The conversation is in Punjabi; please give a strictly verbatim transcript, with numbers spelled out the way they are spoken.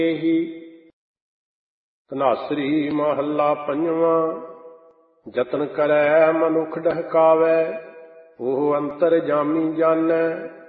ਹੀ। ਧਨਾਸਰੀ ਮਹੱਲਾ ਪੰਜਵਾਂ। ਜਤਨ ਕਰੈ ਮਨੁਖ ਡਹਕਾਵੈ, ਉਹ ਅੰਤਰ ਜਾਮੀ ਜਾਣੈ।